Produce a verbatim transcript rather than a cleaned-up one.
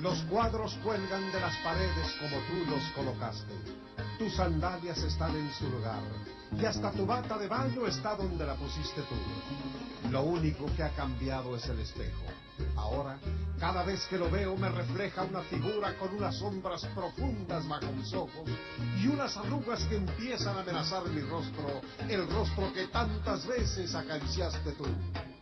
Los cuadros cuelgan de las paredes como tú los colocaste. Tus sandalias están en su lugar y hasta tu bata de baño está donde la pusiste tú. Lo único que ha cambiado es el espejo. Ahora, cada vez que lo veo me refleja una figura con unas sombras profundas bajo mis ojos y unas arrugas que empiezan a amenazar mi rostro, el rostro que tantas veces acariciaste tú.